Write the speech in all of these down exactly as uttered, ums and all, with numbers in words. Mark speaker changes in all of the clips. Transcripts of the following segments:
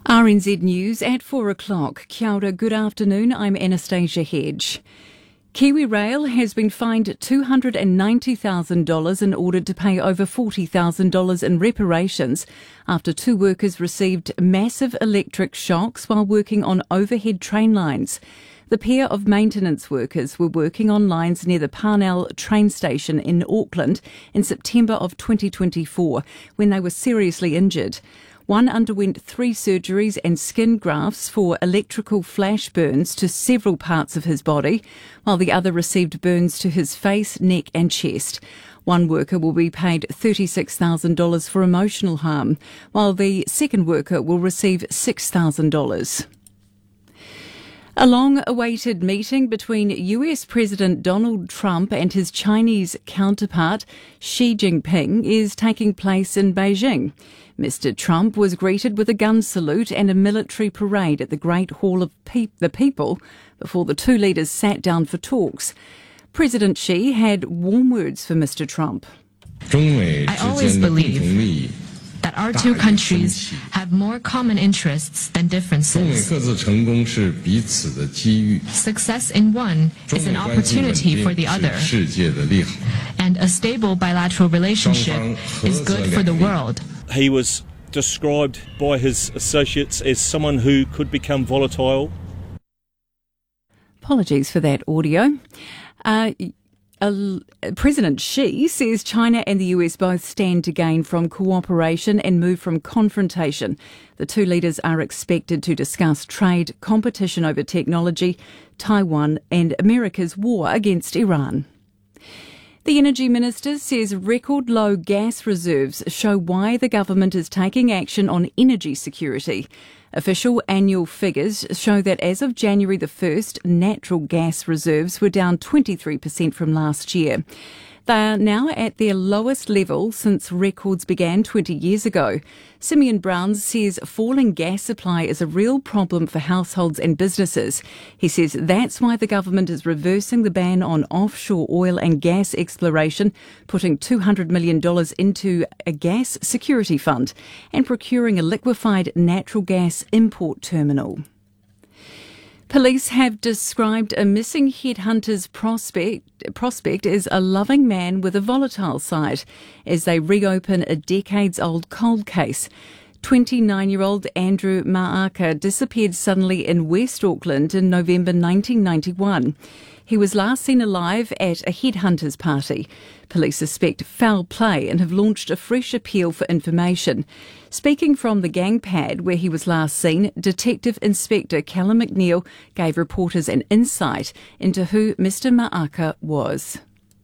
Speaker 1: R N Z News at four o'clock. Kia ora, good afternoon, I'm Anastasia Hedge. Kiwi Rail has been fined two hundred ninety thousand dollars and ordered to pay over forty thousand dollars in reparations after two workers received massive electric shocks while working on overhead train lines. The pair of maintenance workers were working on lines near the Parnell train station in Auckland in September of twenty twenty-four when they were seriously injured. One underwent three surgeries and skin grafts for electrical flash burns to several parts of his body, while the other received burns to his face, neck and chest. One worker will be paid thirty-six thousand dollars for emotional harm, while the second worker will receive six thousand dollars. A long-awaited meeting between U S President Donald Trump and his Chinese counterpart Xi Jinping is taking place in Beijing. Mister Trump was greeted with a gun salute and a military parade at the Great Hall of Pe- the People before the two leaders sat down for talks. President Xi had warm words for Mister Trump.
Speaker 2: I always believe that our two countries have more common interests than differences. Success in one is an opportunity for the other, and a stable bilateral relationship is good for the world.
Speaker 3: He was described by his associates as someone who could become volatile.
Speaker 1: Apologies for that audio. Uh, Uh, President Xi says China and the U S both stand to gain from cooperation and move from confrontation. The two leaders are expected to discuss trade, competition over technology, Taiwan and America's war against Iran. The Energy Minister says record low gas reserves show why the government is taking action on energy security. Official annual figures show that as of January the first, natural gas reserves were down twenty-three percent from last year. They are now at their lowest level since records began twenty years ago. Simeon Brown says falling gas supply is a real problem for households and businesses. He says that's why the government is reversing the ban on offshore oil and gas exploration, putting two hundred million dollars into a gas security fund and procuring a liquefied natural gas import terminal. Police have described a missing headhunter's prospect, prospect as a loving man with a volatile side as they reopen a decades-old cold case. twenty-nine-year-old Andrew Ma'aka disappeared suddenly in West Auckland in November nineteen ninety-one. He was last seen alive at a headhunter's party. Police suspect foul play and have launched a fresh appeal for information. Speaking from the gang pad where he was last seen, Detective Inspector Callum McNeil gave reporters an insight into who Mister Ma'aka was.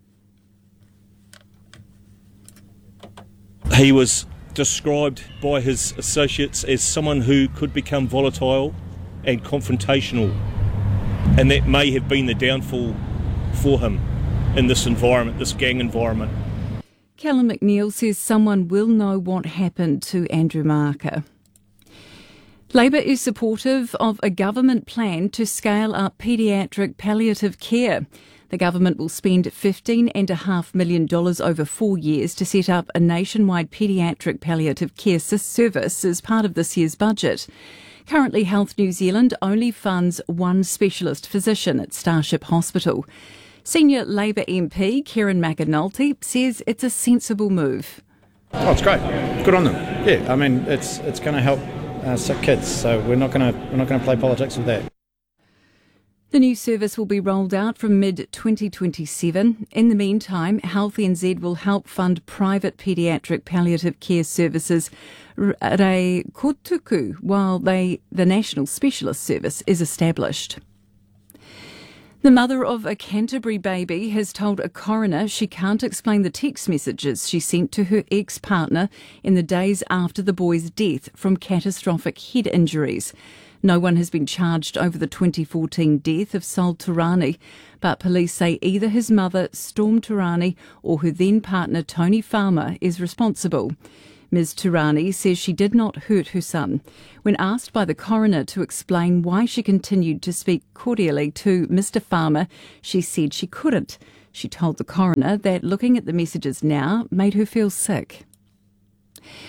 Speaker 3: He was described by his associates as someone who could become volatile and confrontational, and that may have been the downfall for him in this environment, this gang environment.
Speaker 1: Callum McNeil says someone will know what happened to Andrew Ma'aka. Labor is supportive of a government plan to scale up paediatric palliative care. The government will spend fifteen point five million dollars over four years to set up a nationwide paediatric palliative care service as part of this year's budget. Currently, Health New Zealand only funds one specialist physician at Starship Hospital. Senior Labor M P Kieran McAnulty says it's a sensible move.
Speaker 4: Oh, it's great. Good on them. Yeah, I mean, it's it's going to help uh, sick kids, so we're not going to we're not going to play politics with that.
Speaker 1: The new service will be rolled out from mid twenty twenty-seven. In the meantime, Health N Z will help fund private paediatric palliative care services Rei Kotuku while they, the National Specialist Service is established. The mother of a Canterbury baby has told a coroner she can't explain the text messages she sent to her ex-partner in the days after the boy's death from catastrophic head injuries. No one has been charged over the twenty fourteen death of Sol Turani, but police say either his mother, Storm Turani, or her then-partner, Tony Farmer, is responsible. Miz Turani says she did not hurt her son. When asked by the coroner to explain why she continued to speak cordially to Mister Farmer, she said she couldn't. She told the coroner that looking at the messages now made her feel sick.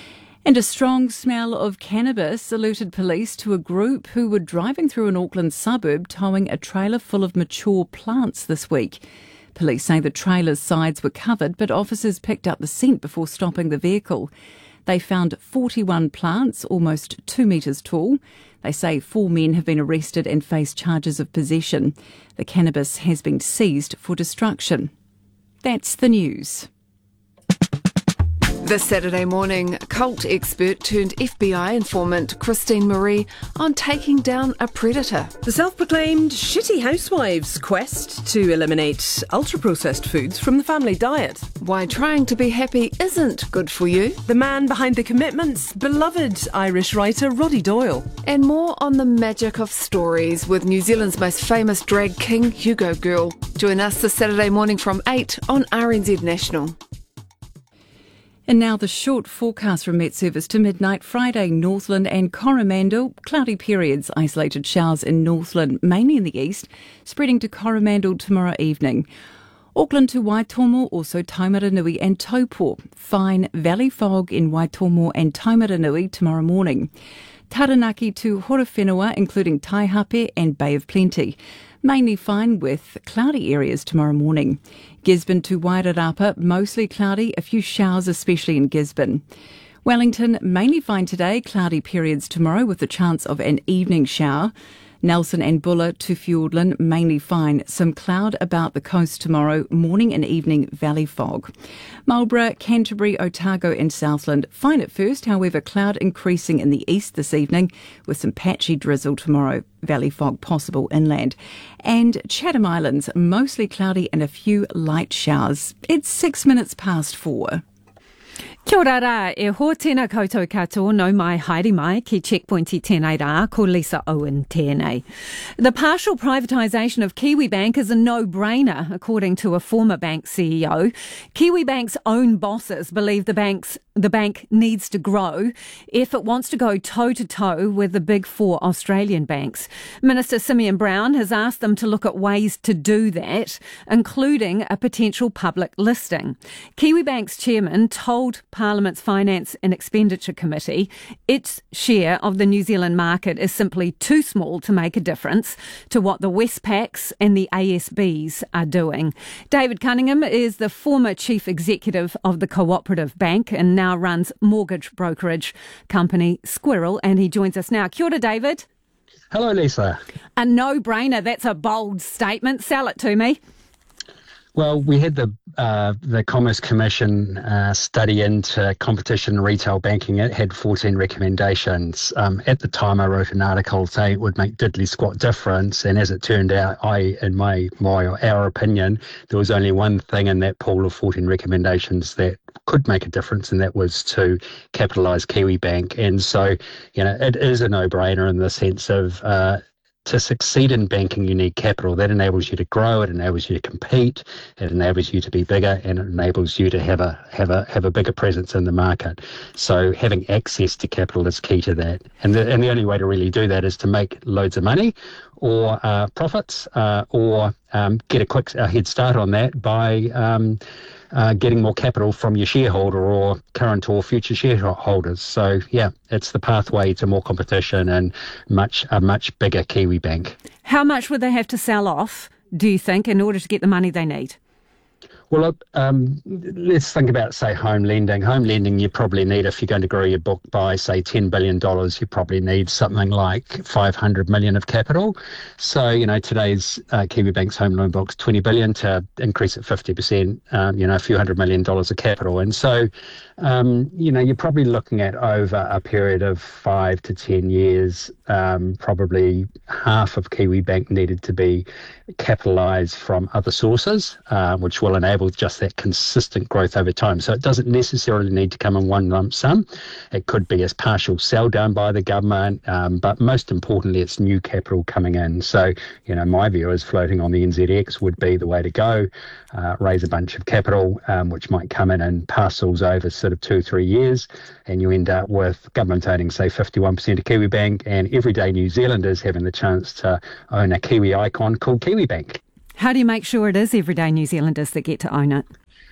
Speaker 1: And a strong smell of cannabis alerted police to a group who were driving through an Auckland suburb towing a trailer full of mature plants this week. Police say the trailer's sides were covered, but officers picked up the scent before stopping the vehicle. They found forty-one plants, almost two metres tall. They say four men have been arrested and face charges of possession. The cannabis has been seized for destruction. That's the news.
Speaker 5: This Saturday morning, cult expert turned F B I informant Christine Marie on taking down a predator.
Speaker 6: The self-proclaimed shitty housewife's quest to eliminate ultra-processed foods from the family diet.
Speaker 5: Why trying to be happy isn't good for you.
Speaker 6: The man behind The Commitment's beloved Irish writer Roddy Doyle.
Speaker 5: And more on the magic of stories with New Zealand's most famous drag king, Hugo Girl. Join us this Saturday morning from eight on R N Z National.
Speaker 1: And now the short forecast from Met Service to midnight. Friday, Northland and Coromandel. Cloudy periods, isolated showers in Northland, mainly in the east, spreading to Coromandel tomorrow evening. Auckland to Waitomo, also Taumaranui and Taupo. Fine valley fog in Waitomo and Taumaranui tomorrow morning. Taranaki to Horowhenua, including Taihape and Bay of Plenty. Mainly fine with cloudy areas tomorrow morning. Gisborne to Wairarapa, mostly cloudy, a few showers especially in Gisborne. Wellington, mainly fine today, cloudy periods tomorrow with the chance of an evening shower. Nelson and Buller to Fiordland, mainly fine. Some cloud about the coast tomorrow, morning and evening valley fog. Marlborough, Canterbury, Otago and Southland, fine at first, however cloud increasing in the east this evening with some patchy drizzle tomorrow, valley fog possible inland. And Chatham Islands, mostly cloudy and a few light showers. It's six minutes past four.
Speaker 7: Kia ora rā, e ho tēnā koutou katoa no mai haere mai ki Checkpoint i tēnei rā, ko Lisa Owen tēnei. The partial privatisation of Kiwibank is a no-brainer, according to a former bank C E O. Kiwibank's own bosses believe the bank's the bank needs to grow if it wants to go toe-to-toe with the big four Australian banks. Minister Simeon Brown has asked them to look at ways to do that, including a potential public listing. Kiwibank's chairman told Parliament's Finance and Expenditure Committee its share of the New Zealand market is simply too small to make a difference to what the Westpacs and the A S Bs are doing. David Cunningham is the former chief executive of the Cooperative Bank and now runs mortgage brokerage company Squirrel, and he joins us now. Kia ora, David.
Speaker 8: Hello, Lisa.
Speaker 7: A no-brainer. That's a bold statement. Sell it to me.
Speaker 8: Well, we had the uh, the Commerce Commission uh, study into competition and retail banking. It had fourteen recommendations. Um, at the time, I wrote an article saying it would make diddly squat difference. And as it turned out, I, in my, my our opinion, there was only one thing in that pool of fourteen recommendations that could make a difference, and that was to capitalise Kiwibank. And so, you know, it is a no-brainer in the sense of uh, to succeed in banking, you need capital. That enables you to grow, it enables you to compete, it enables you to be bigger, and it enables you to have a have a have a bigger presence in the market. So having access to capital is key to that. And the and the only way to really do that is to make loads of money or uh, profits, uh, or um, get a quick a head start on that by um, Uh, getting more capital from your shareholder or current or future shareholders. So, yeah, it's the pathway to more competition and much a much bigger Kiwibank.
Speaker 7: How much would they have to sell off, do you think, in order to get the money they need?
Speaker 8: Well, um, let's think about, say, home lending. Home lending, you probably need, if you're going to grow your book by, say, ten billion dollars, you probably need something like five hundred million dollars of capital. So, you know, today's uh, Kiwibank's home loan book's twenty billion dollars. To increase it fifty percent, um, you know, a few hundred million dollars of capital. And so, um, you know, you're probably looking at over a period of five to ten years, um, probably half of Kiwibank needed to be capitalised from other sources, uh, which will enable just that consistent growth over time. So it doesn't necessarily need to come in one lump sum. It could be as partial sell down by the government, um, but most importantly, it's new capital coming in. So, you know, my view is floating on the N Z X would be the way to go. Uh, raise a bunch of capital, um, which might come in in parcels over sort of two, three years, and you end up with government owning, say, fifty-one percent of Kiwibank, and everyday New Zealanders having the chance to own a Kiwi icon called Kiwibank.
Speaker 7: How do you make sure it is everyday New Zealanders that get to own it?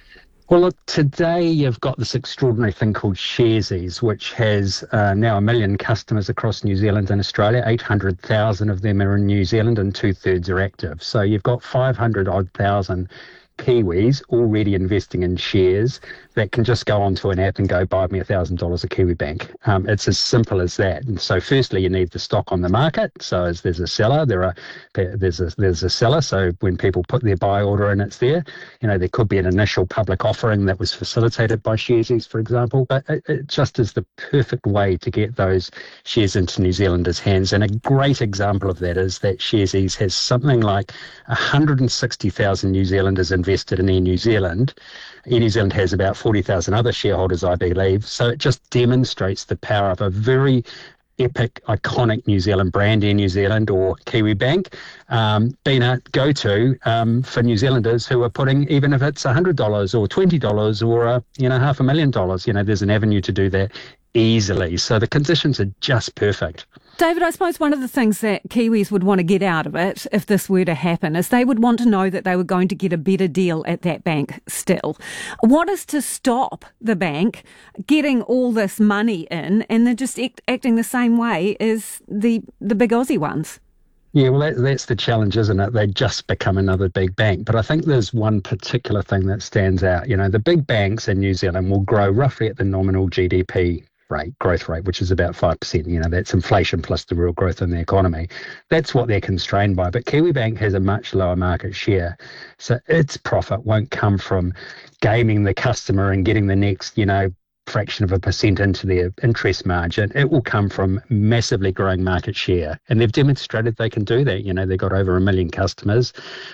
Speaker 8: Well, look, today you've got this extraordinary thing called Sharesies, which has uh, now a million customers across New Zealand and Australia. eight hundred thousand of them are in New Zealand and two-thirds are active. So you've got five hundred odd thousand Kiwis already investing in shares that can just go onto an app and go buy me one thousand dollars of Kiwibank. Um, it's as simple as that. And so firstly, you need the stock on the market. So as there's a seller, there are there's a there's a seller. So when people put their buy order in, it's there. You know, there could be an initial public offering that was facilitated by Sharesies, for example. But it, it just is the perfect way to get those shares into New Zealanders' hands. And a great example of that is that Sharesies has something like one hundred sixty thousand New Zealanders invested in Air New Zealand. Air New Zealand has about forty thousand other shareholders, I believe. So it just demonstrates the power of a very epic, iconic New Zealand brand, Air New Zealand or Kiwibank, um, being a go-to um, for New Zealanders who are putting, even if it's one hundred dollars or twenty dollars or, uh, you know, half a million dollars, you know, there's an avenue to do that easily. So the conditions are just perfect.
Speaker 7: David, I suppose one of the things that Kiwis would want to get out of it, if this were to happen, is they would want to know that they were going to get a better deal at that bank still. What is to stop the bank getting all this money in and they're just act, acting the same way as the, the big Aussie ones?
Speaker 8: Yeah, well, that, that's the challenge, isn't it? They just become another big bank. But I think there's one particular thing that stands out. You know, the big banks in New Zealand will grow roughly at the nominal G D P rate, growth rate, which is about five percent. You know, that's inflation plus the real growth in the economy. That's what they're constrained by. But Kiwibank has a much lower market share. So its profit won't come from gaming the customer and getting the next, you know, fraction of a percent into their interest margin. It will come from massively growing market share. And they've demonstrated they can do that. You know, they've got over a million customers.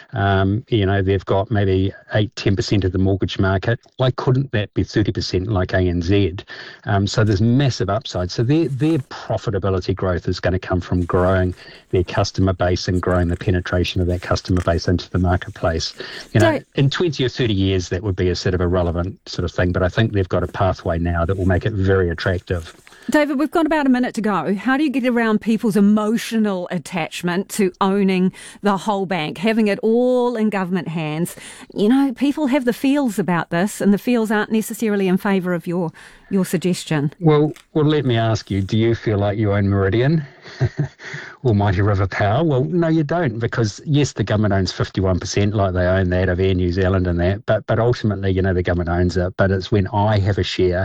Speaker 8: Um, you know, they've got maybe eight, ten percent of the mortgage market. Why couldn't that be thirty percent like A N Z? Um, so there's massive upside. So their, their profitability growth is going to come from growing their customer base and growing the penetration of that customer base into the marketplace. You know, so, in twenty or thirty years, that would be a sort of a relevant sort of thing. But I think they've got a pathway now that will make it very attractive.
Speaker 7: David, we've got about a minute to go. How do you get around people's emotional attachment to owning the whole bank, having it all in government hands? You know, people have the feels about this, and the feels aren't necessarily in favour of your your suggestion.
Speaker 8: Well, well, let me ask you, do you feel like you own Meridian or Mighty River Power? Well, no, you don't, because yes, the government owns fifty-one percent, like they own that of Air New Zealand and that, but but ultimately, you know, the government owns it. But it's when I have a share,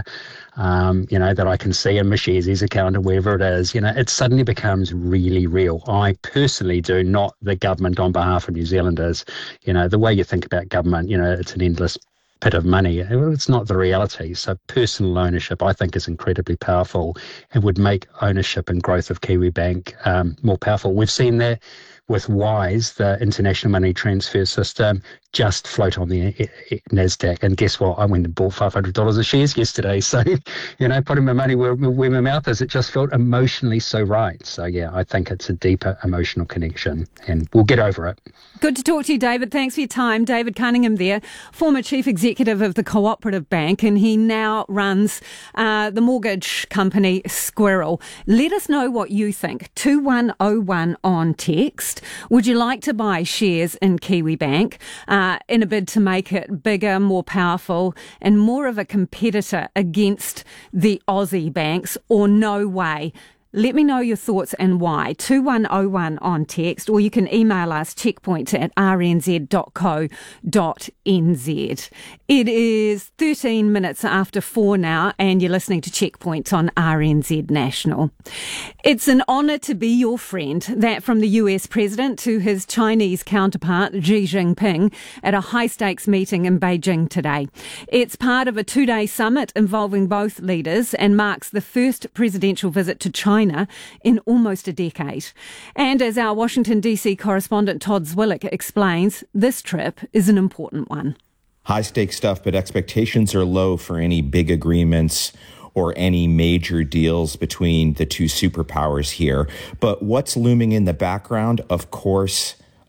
Speaker 8: um, you know, that I can see in my Sharesies account or wherever it is, you know, it suddenly becomes really real. I personally do, not the government on behalf of New Zealanders. You know, the way you think about government, you know, it's an endless pit of money. It's not the reality. So personal ownership, I think, is incredibly powerful and would make ownership and growth of Kiwibank um, more powerful. We've seen that with Wise, the international money transfer system, just float on the NASDAQ. And guess what? I went and bought five hundred dollars of shares yesterday. So, you know, putting my money where, where my mouth is, it just felt emotionally so right. So, yeah, I think it's a deeper emotional connection and we'll get over it.
Speaker 7: Good to talk to you, David. Thanks for your time. David Cunningham there, former chief executive of the Cooperative Bank, and he now runs uh, the mortgage company Squirrel. Let us know what you think. two one oh one on text. Would you like to buy shares in Kiwibank uh, in a bid to make it bigger, more powerful, and more of a competitor against the Aussie banks, or no way? Let me know your thoughts and why. two one oh one on text, or you can email us checkpoint at r n z dot co dot n z. It is thirteen minutes after four now, and you're listening to Checkpoint on R N Z National. It's an honour to be your friend. That from the U S President to his Chinese counterpart, Xi Jinping, at a high-stakes meeting in Beijing today. It's part of a two-day summit involving both leaders and marks the first presidential visit to China in almost a decade. And as our Washington D C correspondent Todd Zwillick explains, this trip is an important one.
Speaker 9: High stakes stuff, but expectations are low for any big agreements or any major deals between the two superpowers here. But what's looming in the background, of course,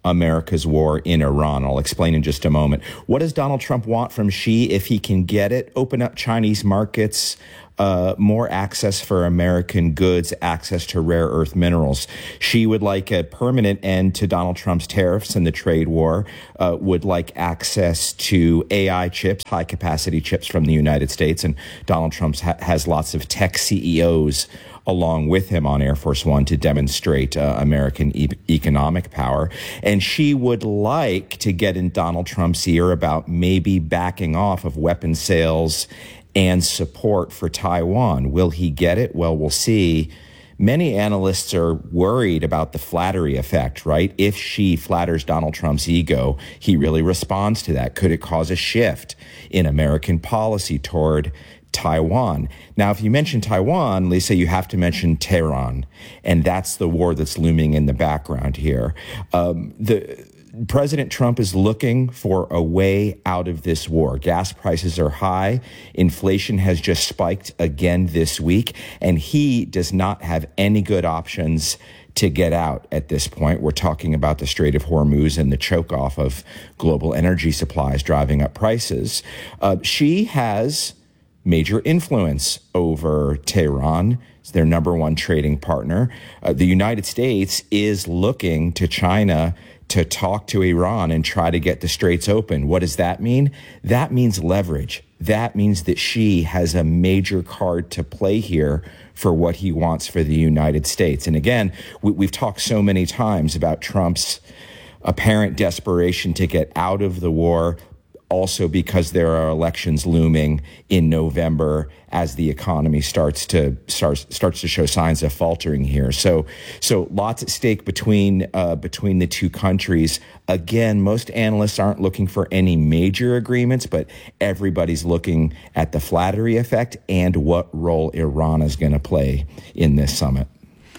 Speaker 9: America's war in Iran. I'll explain in just a moment. What does Donald Trump want from Xi if he can get it? Open up Chinese markets, uh, more access for American goods, access to rare earth minerals. Xi would like a permanent end to Donald Trump's tariffs and the trade war, uh, would like access to A I chips, high-capacity chips from the United States, and Donald Trump ha- has lots of tech C E Os along with him on Air Force One to demonstrate uh, American e- economic power. And Xi would like to get in Donald Trump's ear about maybe backing off of weapons sales and support for Taiwan. Will he get it? Well, we'll see. Many analysts are worried about the flattery effect, right? If Xi flatters Donald Trump's ego, he really responds to that. Could it cause a shift in American policy toward Taiwan? Now, if you mention Taiwan, Lisa, you have to mention Tehran, and that's the war that's looming in the background here. Um, the President Trump is looking for a way out of this war. Gas prices are high. Inflation has just spiked again this week, and he does not have any good options to get out at this point. We're talking about the Strait of Hormuz and the choke off of global energy supplies driving up prices. Uh, Xi has major influence over Tehran. It's their number one trading partner. Uh, the United States is looking to China to talk to Iran and try to get the straits open. What does that mean? That means leverage. That means that Xi has a major card to play here for what he wants for the United States. And again, we, we've talked so many times about Trump's apparent desperation to get out of the war, also because there are elections looming in November as the economy starts to starts starts to show signs of faltering here. So so lots at stake between uh, between the two countries. Again, most analysts aren't looking for any major agreements, but everybody's looking at the flattery effect and what role Iran is going to play in this summit.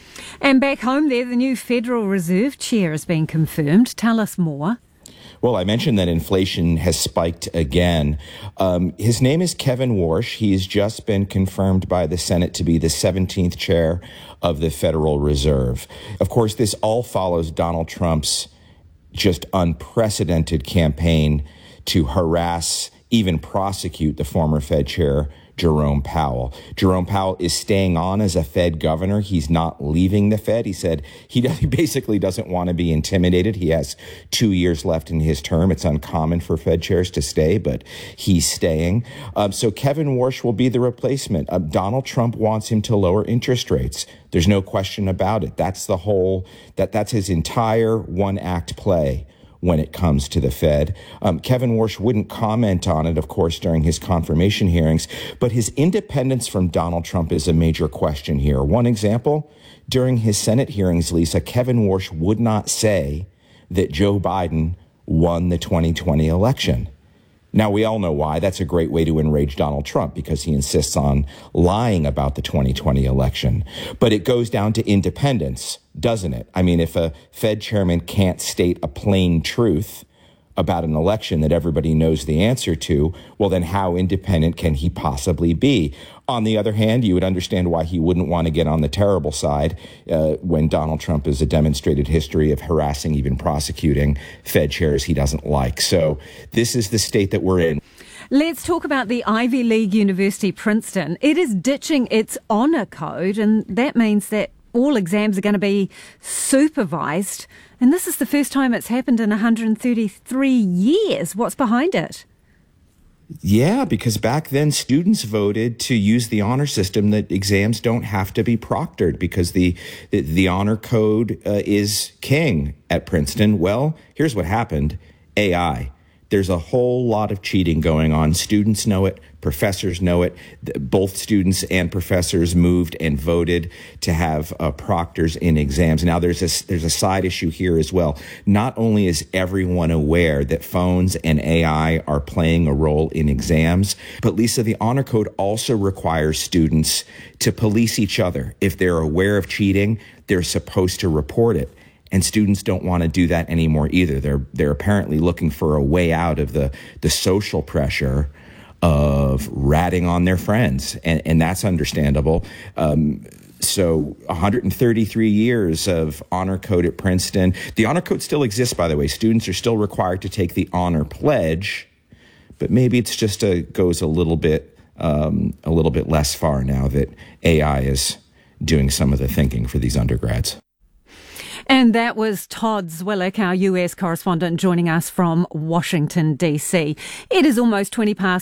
Speaker 7: And back home there, the new Federal Reserve Chair has been confirmed. Tell us more.
Speaker 9: Well, I mentioned that inflation has spiked again. Um, his name is Kevin Warsh. He's just been confirmed by the Senate to be the seventeenth chair of the Federal Reserve. Of course, this all follows Donald Trump's just unprecedented campaign to harass, even prosecute the former Fed chair, Jerome Powell. Jerome Powell is staying on as a Fed governor. He's not leaving the Fed. He said he, he basically doesn't want to be intimidated. He has two years left in his term. It's uncommon for Fed chairs to stay, but he's staying. Um, so Kevin Warsh will be the replacement. Uh, Donald Trump wants him to lower interest rates. There's no question about it. That's the whole, that that's his entire one-act play when it comes to the Fed. Um, Kevin Warsh wouldn't comment on it, of course, during his confirmation hearings, but his independence from Donald Trump is a major question here. One example, during his Senate hearings, Lisa, Kevin Warsh would not say that Joe Biden won the twenty twenty election. Now, we all know why. That's a great way to enrage Donald Trump because he insists on lying about the twenty twenty election. But it goes down to independence, doesn't it? I mean, if a Fed chairman can't state a plain truth about an election that everybody knows the answer to, well, then how independent can he possibly be? On the other hand, you would understand why he wouldn't want to get on the terrible side uh, when Donald Trump has a demonstrated history of harassing, even prosecuting Fed chairs he doesn't like. So this is the state that we're in.
Speaker 7: Let's talk about the Ivy League university, Princeton. It is ditching its honour code, and that means that all exams are going to be supervised. And this is the first time it's happened in one hundred thirty-three years. What's behind it?
Speaker 9: Yeah, because back then students voted to use the honor system that exams don't have to be proctored because the the, the honor code uh, is king at Princeton. Well, here's what happened. A I. There's a whole lot of cheating going on. Students know it. Professors know it. Both students and professors moved and voted to have uh, proctors in exams. Now, there's a, there's a side issue here as well. Not only is everyone aware that phones and A I are playing a role in exams, but Lisa, the honor code also requires students to police each other. If they're aware of cheating, they're supposed to report it. And students don't want to do that anymore either. They're they're apparently looking for a way out of the, the social pressure of ratting on their friends. And, and that's understandable. Um, so one hundred thirty-three years of honor code at Princeton. The honor code still exists, by the way. Students are still required to take the honor pledge, but maybe it's just a goes a little bit um, a little bit less far now that A I is doing some of the thinking for these undergrads.
Speaker 7: And that was Todd Zwillick, our U S correspondent, joining us from Washington, D C. It is almost twenty past